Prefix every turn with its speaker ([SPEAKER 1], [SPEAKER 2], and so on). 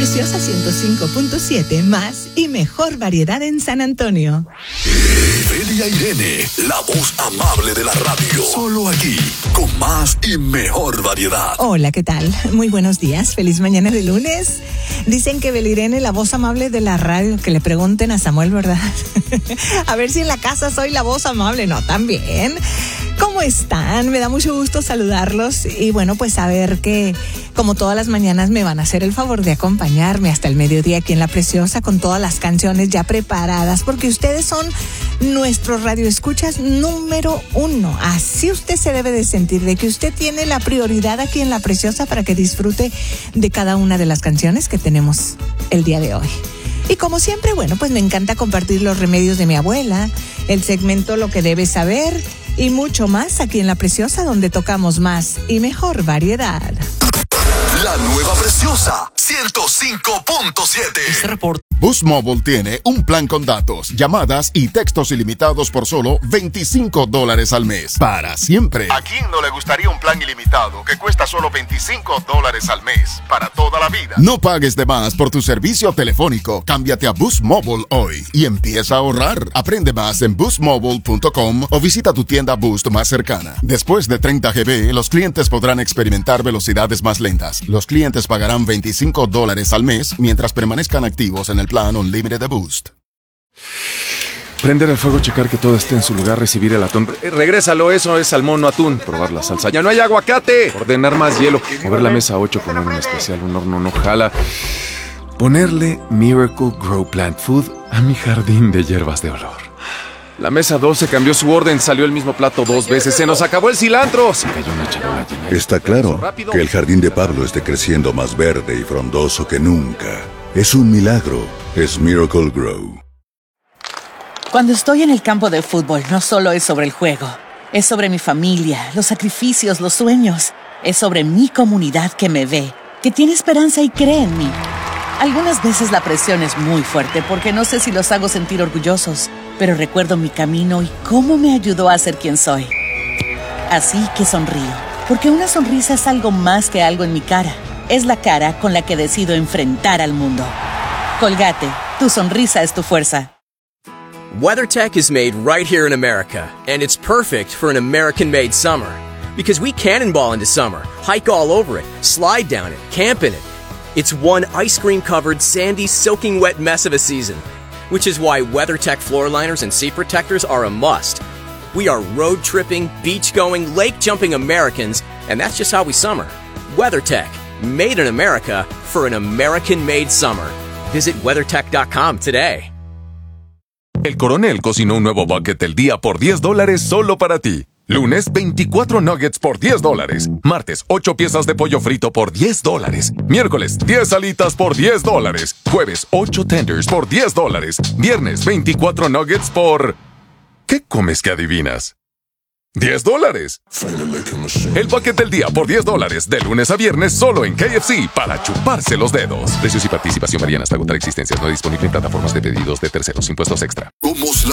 [SPEAKER 1] Preciosa 105.7, más y mejor variedad en San Antonio.
[SPEAKER 2] Elia Irene, la voz amable de la radio. Solo aquí, con más y mejor variedad.
[SPEAKER 1] Hola, ¿qué tal? Muy buenos días. Feliz mañana de lunes. Dicen que Elia Irene, la voz amable de la radio, que le pregunten a Samuel, ¿verdad? A ver si en la casa soy la voz amable. No, también. ¿Cómo están? Me da mucho gusto saludarlos y bueno, pues saber que como todas las mañanas me van a hacer el favor de acompañarme hasta el mediodía aquí en La Preciosa con todas las canciones ya preparadas, porque ustedes son nuestros radioescuchas número 1. Así usted se debe de sentir, de que usted tiene la prioridad aquí en La Preciosa para que disfrute de cada una de las canciones que tenemos el día de hoy. Y como siempre, bueno, pues me encanta compartir los remedios de mi abuela, el segmento Lo que debes saber y mucho más aquí en La Preciosa, donde tocamos más y mejor variedad.
[SPEAKER 2] La nueva Preciosa 105.7.
[SPEAKER 3] Este reporte. Boost Mobile tiene un plan con datos, llamadas y textos ilimitados por solo $25 al mes. Para siempre. ¿A quién no le gustaría un plan ilimitado que cuesta solo $25 al mes? Para toda la vida. No pagues de más por tu servicio telefónico. Cámbiate a Boost Mobile hoy y empieza a ahorrar. Aprende más en boostmobile.com o visita tu tienda Boost más cercana. Después de 30 GB, los clientes podrán experimentar velocidades más lentas. Los clientes pagarán $25 al mes mientras permanezcan activos en el plan Unlimited de Boost.
[SPEAKER 4] Prender el fuego, checar que todo esté en su lugar, recibir el atún. Regrésalo, eso es salmón, no atún. Probar la salsa. ¡Ya no hay aguacate! Ordenar más hielo. Mover la mesa 8 con un especial. Un horno no jala. Ponerle Miracle Grow Plant Food a mi jardín de hierbas de olor. La mesa 12 cambió su orden, salió el mismo plato 2 veces, se nos acabó el cilantro. Se cayó una charola llena.
[SPEAKER 5] Está claro que el jardín de Pablo esté creciendo más verde y frondoso que nunca. Es un milagro, es Miracle Grow.
[SPEAKER 6] Cuando estoy en el campo de fútbol, no solo es sobre el juego, es sobre mi familia, los sacrificios, los sueños. Es sobre mi comunidad que me ve, que tiene esperanza y cree en mí. Algunas veces la presión es muy fuerte porque no sé si los hago sentir orgullosos, pero recuerdo mi camino y cómo me ayudó a ser quien soy. Así que sonrío, porque una sonrisa es algo más que algo en mi cara. Es la cara con la que decido enfrentar al mundo. Colgate, tu sonrisa es tu fuerza.
[SPEAKER 7] WeatherTech is made right here in America, and it's perfect for an American-made summer. Because we cannonball into summer, hike all over it, slide down it, camp in it. It's one ice cream-covered, sandy, soaking wet mess of a season. Which is why WeatherTech floor liners and seat protectors are a must. We are road-tripping, beach-going, lake-jumping Americans, and that's just how we summer. WeatherTech, made in America for an American-made summer. Visit WeatherTech.com today.
[SPEAKER 4] El Coronel cocinó un nuevo bucket del día por $10 solo para ti. Lunes, 24 nuggets por $10. Martes, 8 piezas de pollo frito por $10. Miércoles, 10 alitas por $10. Jueves, 8 tenders por $10. Viernes, 24 nuggets por... ¿Qué comes que adivinas? $10. El bucket del día por $10. De lunes a viernes solo en KFC para chuparse los dedos. Precios y participación varían hasta agotar existencias. No disponible en plataformas de pedidos de terceros. Impuestos extra.
[SPEAKER 2] Somos la